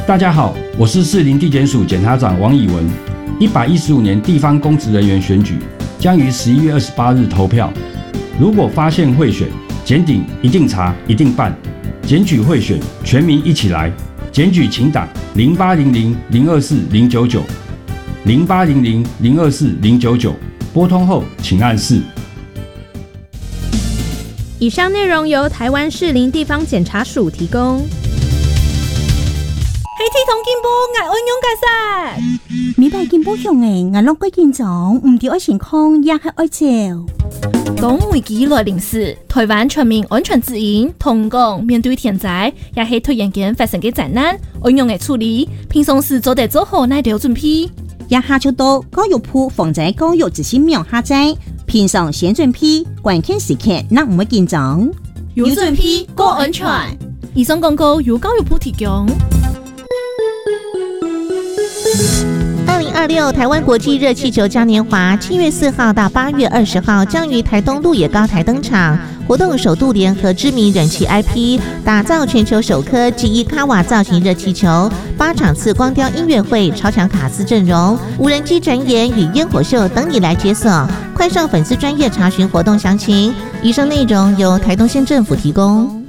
大家好，我是士林地检署检察长王以文。115年地方公职人员选举将于11月28日投票。如果发现贿选，检警一定查，一定办。检举贿选，全民一起来。检举请打0800-024-099 0800-024-099，拨通后请按4。 以上内容由台湾士林地方检察署提供。 黑铁同进步，我运用解释。 明白进步用诶，我拢归建总，唔对爱健康，也系爱照。 讲危机来临时，台湾全民安全自营，同讲面对天灾，也是突然间发生嘅灾难，安用嘅处理，平常时做得做好乃条准备。 也下就到教育部防灾教育执行苗下载，平常先准备，关键时刻那唔会紧张。 有准备，过安全。以上广告由教育部提供。 2026台湾国际热气球嘉年华7月4号到8月20号将于台东鹿野高台登场。活动首度联合知名人气 IP， 打造全球首颗基伊卡瓦造型热气球，8场次光雕音乐会、超强卡司阵容、无人机展演与烟火秀等你来解锁。快上粉丝专页查询活动详情。以上内容由台东县政府提供。